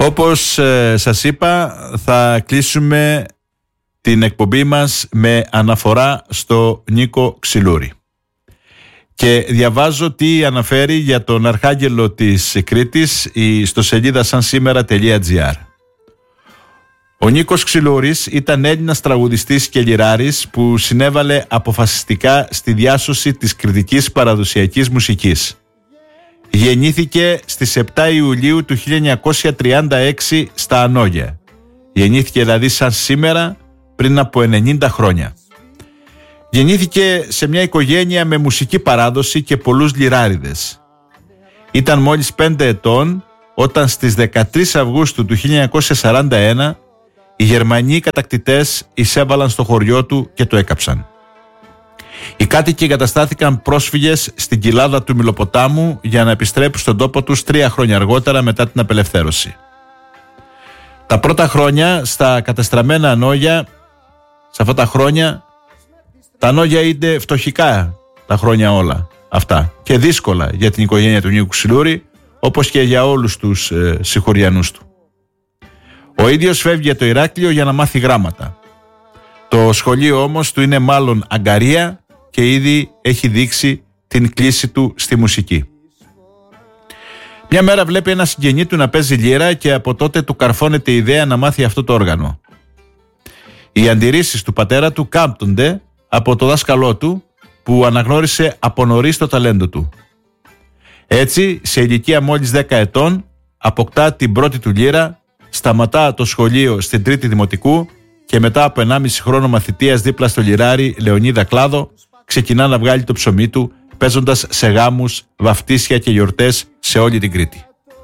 Όπως σας είπα, θα κλείσουμε την εκπομπή μας με αναφορά στο Νίκο Ξυλούρη. Και διαβάζω τι αναφέρει για τον Αρχάγγελο της Κρήτης η ιστοσελίδα sansimera.gr. Ο Νίκος Ξυλούρης ήταν Έλληνας τραγουδιστής και λυράρης που συνέβαλε αποφασιστικά στη διάσωση της κρητικής παραδοσιακής μουσικής. Γεννήθηκε στις 7 Ιουλίου του 1936 στα Ανόγια. Γεννήθηκε δηλαδή σαν σήμερα πριν από 90 χρόνια. Γεννήθηκε σε μια οικογένεια με μουσική παράδοση και πολλούς λυράριδες. Ήταν μόλις 5 ετών όταν στις 13 Αυγούστου του 1941 οι Γερμανοί κατακτητές εισέβαλαν στο χωριό του και το έκαψαν. Οι κάτοικοι εγκαταστάθηκαν πρόσφυγες στην κοιλάδα του Μυλοποτάμου για να επιστρέψουν στον τόπο τους 3 χρόνια αργότερα μετά την απελευθέρωση. Τα πρώτα χρόνια στα κατεστραμμένα Ανόγια, σε αυτά τα χρόνια, τα Ανόγια είναι φτωχικά τα χρόνια όλα αυτά και δύσκολα για την οικογένεια του Νίκου Ξυλούρη, όπως και για όλους τους συγχωριανούς του. Ο ίδιος φεύγει για το Ηράκλειο για να μάθει γράμματα. Το σχολείο όμως του είναι μάλλον αγκαρία και ήδη έχει δείξει την κλίση του στη μουσική. Μια μέρα βλέπει ένα συγγενή του να παίζει λύρα και από τότε του καρφώνεται η ιδέα να μάθει αυτό το όργανο. Οι αντιρρήσεις του πατέρα του κάμπτονται από το δάσκαλό του που αναγνώρισε από νωρίς το ταλέντο του. Έτσι, σε ηλικία μόλις 10 ετών, αποκτά την πρώτη του λύρα, σταματά το σχολείο στην τρίτη δημοτικού και μετά από 1,5 χρόνο μαθητείας δίπλα στο λυράρι Λεωνίδα Κλάδο, ξεκινά να βγάλει το ψωμί του, παίζοντας σε γάμους, βαφτίσια και γιορτές σε όλη την Κρήτη.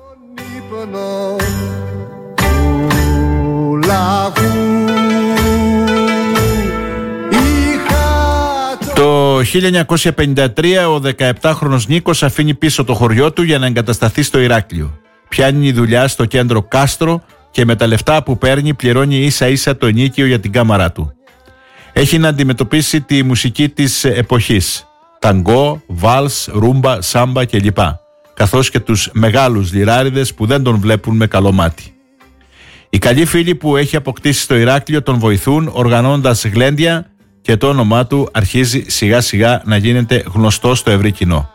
Το 1953 ο 17χρονος Νίκος αφήνει πίσω το χωριό του για να εγκατασταθεί στο Ηράκλειο. Πιάνει δουλειά στο κέντρο Κάστρο και με τα λεφτά που παίρνει πληρώνει ίσα ίσα το ενοίκιο για την κάμαρά του. Έχει να αντιμετωπίσει τη μουσική της εποχής, ταγκό, βάλς, ρούμπα, σάμπα κλπ, καθώς και τους μεγάλους λυράριδες που δεν τον βλέπουν με καλό μάτι. Οι καλοί φίλοι που έχει αποκτήσει στο Ηράκλειο τον βοηθούν οργανώνοντας γλέντια και το όνομά του αρχίζει σιγά σιγά να γίνεται γνωστό στο ευρύ κοινό.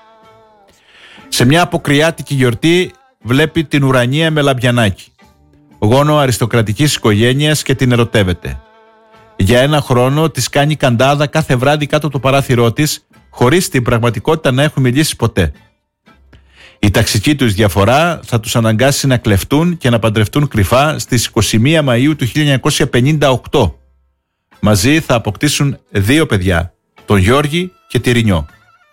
Σε μια αποκριάτικη γιορτή βλέπει την Ουρανία Μελαμπιανάκη, γόνο αριστοκρατικής οικογένειας, και την ερωτεύεται. Για ένα χρόνο της κάνει καντάδα κάθε βράδυ κάτω το παράθυρό της, χωρίς την πραγματικότητα να έχουν μιλήσει ποτέ. Η ταξική τους διαφορά θα τους αναγκάσει να κλεφτούν και να παντρευτούν κρυφά στις 21 Μαΐου του 1958. Μαζί θα αποκτήσουν 2 παιδιά, τον Γιώργη και τη Ρινιό.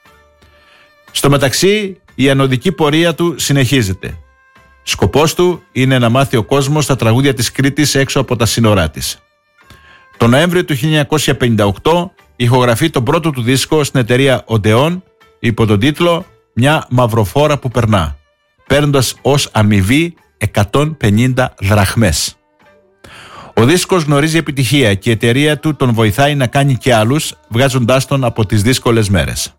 Στο μεταξύ, η ανωδική πορεία του συνεχίζεται. Σκοπός του είναι να μάθει ο κόσμος τα τραγούδια της Κρήτης έξω από τα σύνορά της. Το Νοέμβριο του 1958 ηχογραφεί τον πρώτο του δίσκο στην εταιρεία Οντεόν υπό τον τίτλο «Μια μαυροφόρα που περνά», παίρνοντας ως αμοιβή 150 δραχμές. Ο δίσκος γνωρίζει επιτυχία και η εταιρεία του τον βοηθάει να κάνει και άλλους, βγάζοντάς τον από τις δύσκολες μέρες.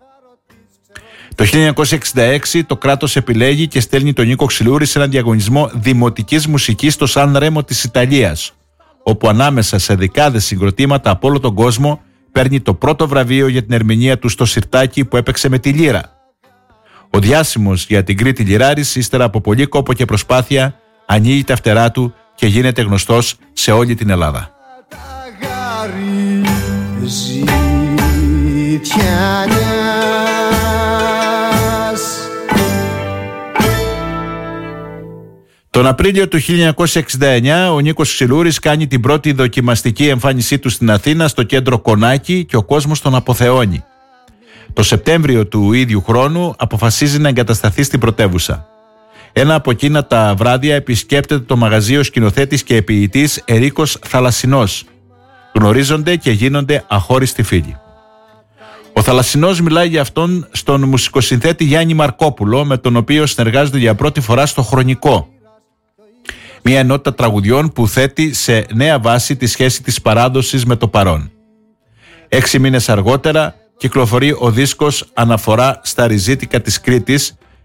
Το 1966 το κράτος επιλέγει και στέλνει τον Νίκο Ξυλούρη σε έναν διαγωνισμό δημοτικής μουσικής στο Σαν Ρέμο της Ιταλίας, όπου ανάμεσα σε δεκάδες συγκροτήματα από όλο τον κόσμο παίρνει το πρώτο βραβείο για την ερμηνεία του στο σιρτάκι που έπαιξε με τη λύρα. Ο διάσημος για την Κρήτη λυράρης, ύστερα από πολύ κόπο και προσπάθεια, ανοίγει τα φτερά του και γίνεται γνωστός σε όλη την Ελλάδα. Τον Απρίλιο του 1969 ο Νίκος Ξυλούρης κάνει την πρώτη δοκιμαστική εμφάνισή του στην Αθήνα στο κέντρο Κονάκι και ο κόσμος τον αποθεώνει. Το Σεπτέμβριο του ίδιου χρόνου αποφασίζει να εγκατασταθεί στην πρωτεύουσα. Ένα από εκείνα τα βράδια επισκέπτεται το μαγαζί ο σκηνοθέτης και ποιητής Ερίκος Θαλασσινός. Γνωρίζονται και γίνονται αχώριστοι φίλοι. Ο Θαλασσινός μιλάει για αυτόν στον μουσικοσυνθέτη Γιάννη Μαρκόπουλο, με τον οποίο συνεργάζονται για πρώτη φορά στο Χρονικό. Μια ενότητα τραγουδιών που θέτει σε νέα βάση τη σχέση της παράδοσης με το παρόν. 6 μήνες αργότερα κυκλοφορεί ο δίσκος «Αναφορά στα ριζίτικα της Κρήτης»,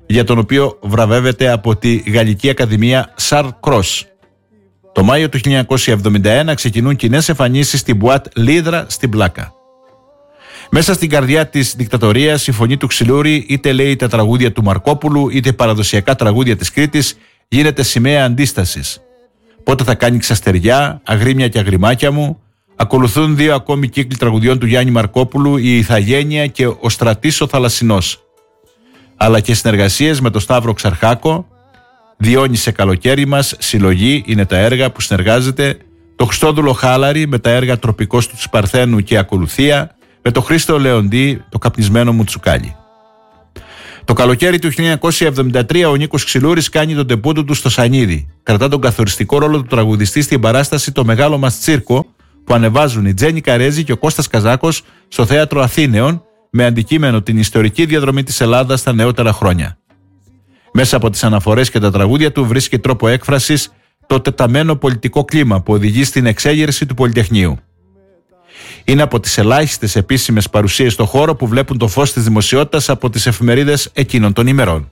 για τον οποίο βραβεύεται από τη Γαλλική Ακαδημία Charles Cros. Το Μάιο του 1971 ξεκινούν κοινές εμφανίσεις στην Μπουάτ Λίδρα στην Πλάκα. Μέσα στην καρδιά της δικτατορίας η φωνή του Ξυλούρη, είτε λέει τα τραγούδια του Μαρκόπουλου είτε παραδοσιακά τραγούδια της Κρήτης, γίνεται σημαία αντίστασης. Πότε θα κάνει ξαστεριά, αγρίμια και αγριμάκια μου. Ακολουθούν 2 ακόμη κύκλοι τραγουδιών του Γιάννη Μαρκόπουλου, η Ιθαγένεια και ο Στρατής ο Θαλασσινός. Αλλά και συνεργασίες με τον Σταύρο Ξαρχάκο, Διόνυσε καλοκαίρι μας, Συλλογή είναι τα έργα που συνεργάζεται, το Χριστόδουλο Χάλαρη με τα έργα Τροπικός του Παρθένου και Ακολουθία, με το Χρήστο Λεοντή, το Καπνισμένο μου τσουκάλι. Το καλοκαίρι του 1973 ο Νίκος Ξυλούρης κάνει τον τεμπούτο του στο Σανίδι. Κρατά τον καθοριστικό ρόλο του τραγουδιστή στην παράσταση «Το Μεγάλο μας Τσίρκο» που ανεβάζουν η Τζέννη Καρέζη και ο Κώστας Καζάκος στο Θέατρο Αθήνεων με αντικείμενο την ιστορική διαδρομή της Ελλάδας στα νεότερα χρόνια. Μέσα από τις αναφορές και τα τραγούδια του βρίσκει τρόπο έκφρασης το τεταμένο πολιτικό κλίμα που οδηγεί στην εξέγερση του Πολυτεχνείου. Είναι από τις ελάχιστες επίσημες παρουσίες στο χώρο που βλέπουν το φως της δημοσιότητας από τις εφημερίδες εκείνων των ημερών.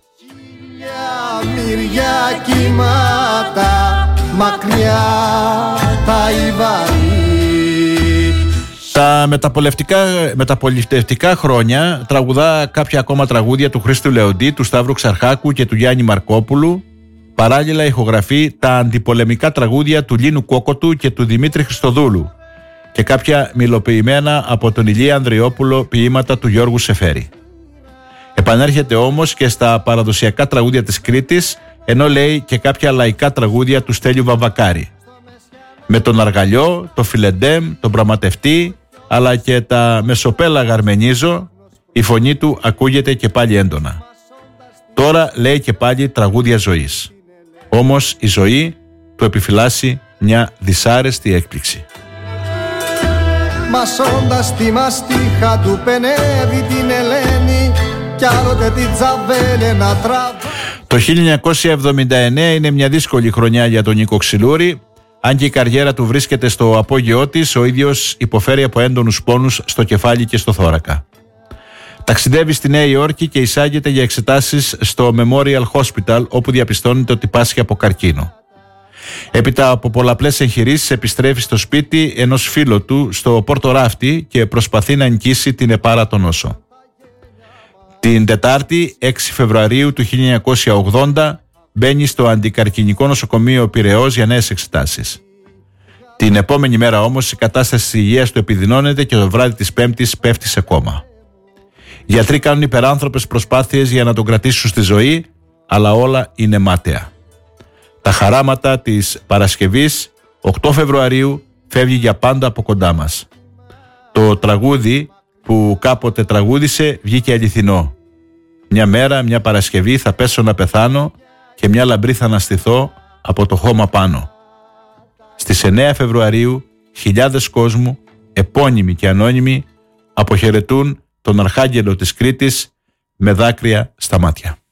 Τα μεταπολιτευτικά χρόνια τραγουδά κάποια ακόμα τραγούδια του Χρήστου Λεοντή, του Σταύρου Ξαρχάκου και του Γιάννη Μαρκόπουλου. Παράλληλα ηχογραφεί τα αντιπολεμικά τραγούδια του Λίνου Κόκοτου και του Δημήτρη Χριστοδούλου και κάποια μιλοποιημένα από τον Ηλία Ανδριόπουλο ποίηματα του Γιώργου Σεφέρη. Επανέρχεται όμως και στα παραδοσιακά τραγούδια της Κρήτης, ενώ λέει και κάποια λαϊκά τραγούδια του Στέλιου Βαμβακάρη. Με τον Αργαλιό, το Φιλεντέμ, τον Πραγματευτή, αλλά και τα Μεσοπέλαγα Αρμενίζω, η φωνή του ακούγεται και πάλι έντονα. Τώρα λέει και πάλι τραγούδια ζωής. Όμως η ζωή του επιφυλάσσει μια δυσάρεστη έκπληξη. Μασώντας τη μαστίχα του πενεύει την Ελένη κι άλλοτε την τζαβέλε να τραβά. Το 1979 είναι μια δύσκολη χρονιά για τον Νίκο Ξυλούρη. Αν και η καριέρα του βρίσκεται στο απόγειό της, ο ίδιος υποφέρει από έντονους πόνους στο κεφάλι και στο θώρακα. Ταξιδεύει στη Νέα Υόρκη και εισάγεται για εξετάσεις στο Memorial Hospital, όπου διαπιστώνεται ότι πάσχει από καρκίνο. Έπειτα από πολλαπλές εγχειρήσεις επιστρέφει στο σπίτι ενός φίλου του στο Πόρτο Ράφτη και προσπαθεί να νικήσει την επάρατο νόσο. Την Τετάρτη, 6 Φεβρουαρίου του 1980, μπαίνει στο αντικαρκινικό νοσοκομείο Πειραιώς για νέες εξετάσεις. Την επόμενη μέρα όμως η κατάσταση της υγείας του επιδεινώνεται και το βράδυ της Πέμπτης πέφτει σε κόμμα. Οι γιατροί κάνουν υπεράνθρωπες προσπάθειες για να τον κρατήσουν στη ζωή, αλλά όλα είναι μάταια. Τα χαράματα της Παρασκευής, 8 Φεβρουαρίου, φεύγει για πάντα από κοντά μας. Το τραγούδι που κάποτε τραγούδισε βγήκε αληθινό. Μια μέρα, μια Παρασκευή θα πέσω να πεθάνω και μια λαμπρή θα αναστηθώ από το χώμα πάνω. Στις 9 Φεβρουαρίου χιλιάδες κόσμου, επώνυμοι και ανώνυμοι, αποχαιρετούν τον Αρχάγγελο της Κρήτης με δάκρυα στα μάτια.